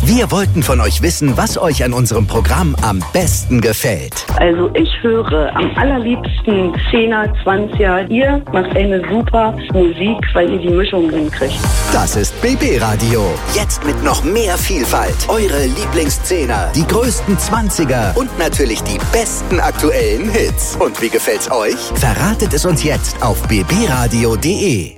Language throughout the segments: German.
Wir wollten von euch wissen, was euch an unserem Programm am besten gefällt. Also ich höre am allerliebsten 10er, 20er. Ihr macht eine super Musik, weil ihr die Mischung hinkriegt. Das ist BB Radio. Jetzt mit noch mehr Vielfalt. Eure Lieblings-10er, die größten 20er und natürlich die besten aktuellen Hits. Und wie gefällt's euch? Verratet es uns jetzt auf bbradio.de.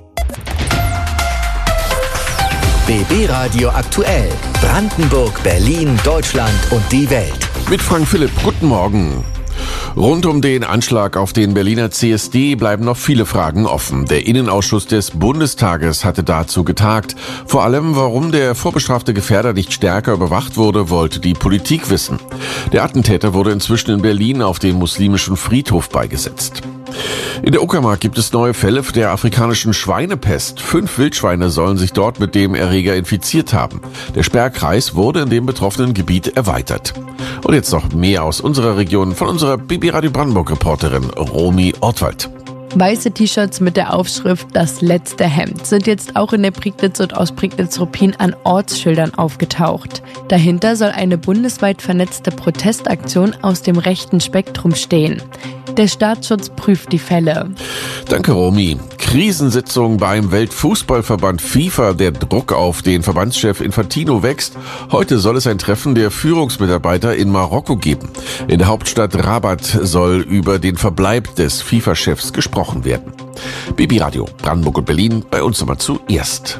BB Radio aktuell. Brandenburg, Berlin, Deutschland und die Welt. Mit Frank Philipp, guten Morgen. Rund um den Anschlag auf den Berliner CSD bleiben noch viele Fragen offen. Der Innenausschuss des Bundestages hatte dazu getagt. Vor allem, warum der vorbestrafte Gefährder nicht stärker überwacht wurde, wollte die Politik wissen. Der Attentäter wurde inzwischen in Berlin auf den muslimischen Friedhof beigesetzt. In der Uckermark gibt es neue Fälle der afrikanischen Schweinepest. 5 Wildschweine sollen sich dort mit dem Erreger infiziert haben. Der Sperrkreis wurde in dem betroffenen Gebiet erweitert. Und jetzt noch mehr aus unserer Region von unserer BB Radio Brandenburg-Reporterin Romy Ortwald. Weiße T-Shirts mit der Aufschrift "Das letzte Hemd" sind jetzt auch in der Prignitz und aus Prignitz-Ruppin an Ortsschildern aufgetaucht. Dahinter soll eine bundesweit vernetzte Protestaktion aus dem rechten Spektrum stehen. Der Staatsschutz prüft die Fälle. Danke, Romy. Krisensitzung beim Weltfußballverband FIFA. Der Druck auf den Verbandschef Infantino wächst. Heute soll es ein Treffen der Führungsmitarbeiter in Marokko geben. In der Hauptstadt Rabat soll über den Verbleib des FIFA-Chefs gesprochen werden. BB Radio, Brandenburg und Berlin, bei uns nochmal zuerst.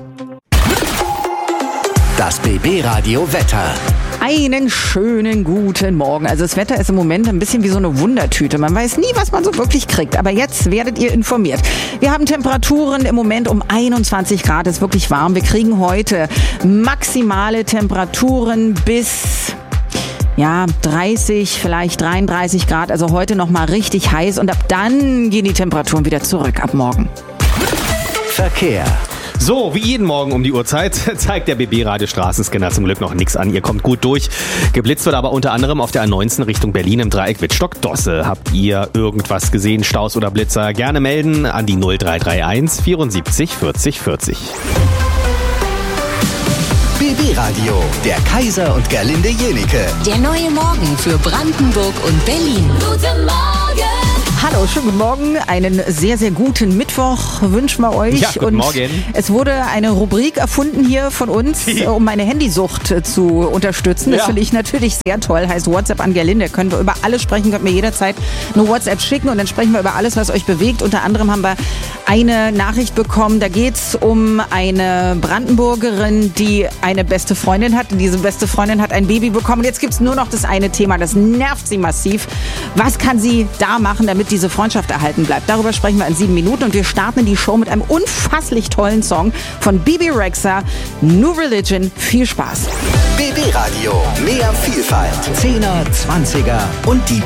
Das BB Radio Wetter. Einen schönen guten Morgen. Also das Wetter ist im Moment ein bisschen wie so eine Wundertüte. Man weiß nie, was man so wirklich kriegt. Aber jetzt werdet ihr informiert. Wir haben Temperaturen im Moment um 21 Grad. Es ist wirklich warm. Wir kriegen heute maximale Temperaturen bis 30, vielleicht 33 Grad. Also heute nochmal richtig heiß. Und ab dann gehen die Temperaturen wieder zurück ab morgen. Verkehr. So, wie jeden Morgen um die Uhrzeit zeigt der BB-Radio-Straßenscanner zum Glück noch nichts an. Ihr kommt gut durch. Geblitzt wird aber unter anderem auf der A19 Richtung Berlin im Dreieck Wittstock-Dosse. Habt ihr irgendwas gesehen, Staus oder Blitzer? Gerne melden an die 0331 74 40 40. BB Radio, der Kaiser und Gerlinde Jenike. Der neue Morgen für Brandenburg und Berlin. Guten Morgen! Hallo, schönen guten Morgen. Einen sehr, sehr guten Mittwoch wünschen wir euch. Ja, guten Morgen. Es wurde eine Rubrik erfunden hier von uns, um meine Handysucht zu unterstützen. Das finde ich natürlich sehr toll. Heißt WhatsApp an Gerlinde. Können wir über alles sprechen. Könnt mir jederzeit eine WhatsApp schicken und dann sprechen wir über alles, was euch bewegt. Unter anderem haben wir eine Nachricht bekommen. Da geht es um eine Brandenburgerin, die eine beste Freundin hat. Diese beste Freundin hat ein Baby bekommen. Und jetzt gibt es nur noch das eine Thema. Das nervt sie massiv. Was kann sie da machen, damit diese Freundschaft erhalten bleibt? Darüber sprechen wir in 7 Minuten und wir starten die Show mit einem unfasslich tollen Song von Bebe Rexha, New Religion. Viel Spaß. BB Radio, mehr Vielfalt. 10er, 20er und die